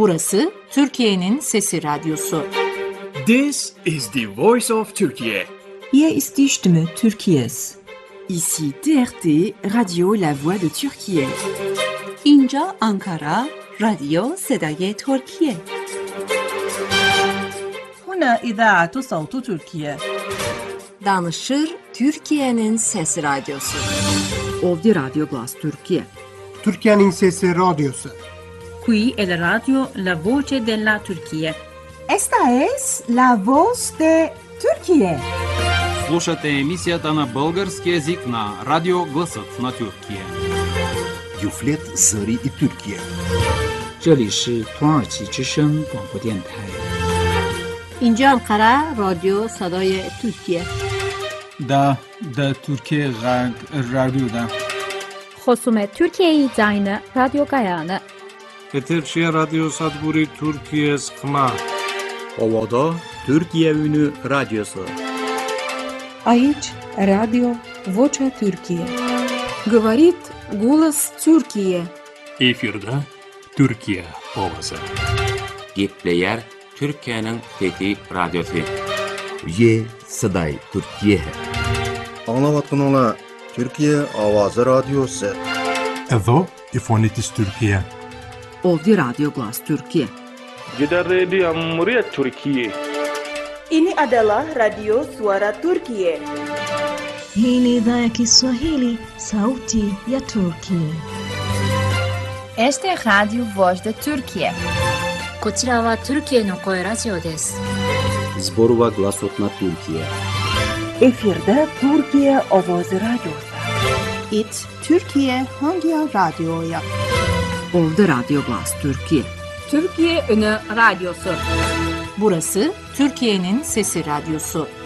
Burası Türkiye'nin Sesi Radyosu. This is the voice of Turkey. Hier ist die Stimme Türkiye's. Ici TRT, Radio La Voix de Türkiye. اینجا آنکارا، رادیو صدای ترکیه. هنا إذاعة صوت تركيا. Danışır Türkiye'nin Sesi Radyosu. Ovdje Radio Glas Türkiye. Türkiye'nin Sesi Radyosu. Qui è la radio La Voce della Turchia. Esta es La Voz de Turquie. Слушате емисията на български език на Радио Гласът на Тюркия. Юфлет Зари и Türkiye. 这里是土耳其之声广播电台。 اینجا انقره رادیو صدای ترکیه. دا Türkiye Radyo'da. خصوم Türkiye Zayne Radyo Gayane. Eterşehir Radyo Sadburi Türkiye Skma. Ovada Türkiye Ünü Radyosu. Aici Radio Vocea Türkiye. Говорит голос Türkiye. Efirde Türkiye Ovası. Gitleyer Türkiye'nin Fethi Radyosu. Ye Saday Türkiye. Anlavatkanlar Türkiye Avazı Radyosu. Evo İfonitis Türkiye. Ovdje Radio Glas Türkiye. Gider Radio Muryat Türkiye. Ini adalah Radio Suara Turkiye. Hii ni idhaa ya Kiswahili, Sauti ya Turkiye. Este es Radio Voz de Turkiye. こちらはトルキエの声ラジオです。 Zborova Glasotna Türkiye. Efirde Türkiye Ovozi Radyosu. İt Türkiye Hangi Radyo'ya? Ovdje Radio Glas Türkiye. Türkiye Ünü Radyosu. Burası Türkiye'nin Sesi Radyosu.